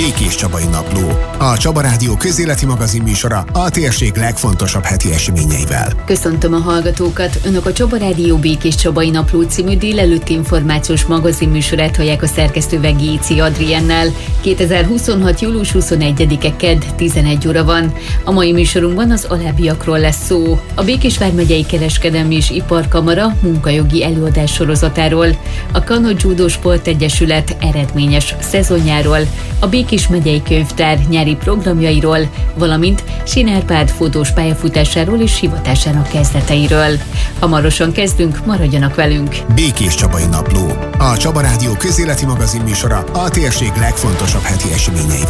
Békés Csabai Napló. A Csaba Rádió közéleti magazin műsora a térség legfontosabb heti eseményeivel. Köszöntöm a hallgatókat! Önök a Csaba Rádió Békés Csabai Napló című délelőtti információs magazin műsorát hallják a szerkesztővel Géci Adriennel. 2026. július 21-e kedd, 11 óra van. A mai műsorunkban az alábbiakról lesz szó. A Békés vármegyei Kereskedelmi és Iparkamara munkajogi előadás sorozatáról, a Kanna Judo Sportegyesület eredményes szezonjáról, a Békés megyei könyvtár nyári programjairól, valamint Sinárpád fotós pályafutásáról és hivatásának kezdeteiről. Hamarosan kezdünk, maradjanak velünk! Békés Csabai Napló. A Csaba Rádió közéleti magazin műsora a térség legfontosabb heti eseményeivel.